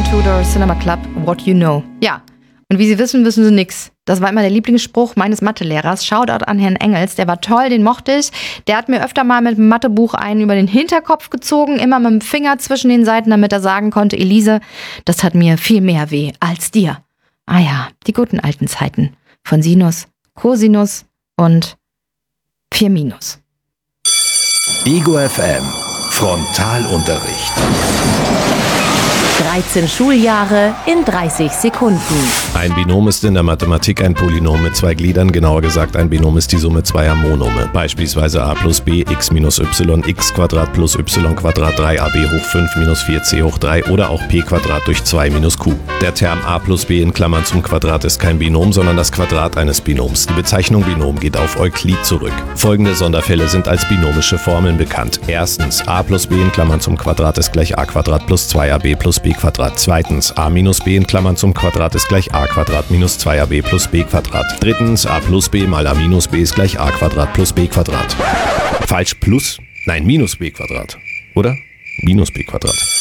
Tudor Cinema Club, What You Know. Ja, und wie Sie wissen, wissen Sie nix. Das war immer der Lieblingsspruch meines Mathelehrers. Shoutout an Herrn Engels, der war toll, den mochte ich. Der hat mir öfter mal mit dem Mathebuch einen über den Hinterkopf gezogen, immer mit dem Finger zwischen den Seiten, damit er sagen konnte, Elise, das hat mir viel mehr weh als dir. Ah ja, die guten alten Zeiten von Sinus, Cosinus und 4 Minus. Ego FM Frontalunterricht. 13 Schuljahre in 30 Sekunden. Ein Binom ist in der Mathematik ein Polynom mit 2 Gliedern, genauer gesagt ein Binom ist die Summe zweier Monome. Beispielsweise a plus b, x minus y, x Quadrat plus y Quadrat 3ab hoch 5 minus 4c hoch 3 oder auch p Quadrat durch 2 minus q. Der Term a plus b in Klammern zum Quadrat ist kein Binom, sondern das Quadrat eines Binoms. Die Bezeichnung Binom geht auf Euklid zurück. Folgende Sonderfälle sind als binomische Formeln bekannt. Erstens, a plus b in Klammern zum Quadrat ist gleich a Quadrat plus 2ab plus b Quadrat. Zweitens, a minus b in Klammern zum Quadrat ist gleich a Quadrat minus 2ab plus b Quadrat. Drittens, a plus b mal a minus b ist gleich a Quadrat plus b Quadrat. Falsch, plus? Nein, minus b Quadrat. Oder? Minus b Quadrat.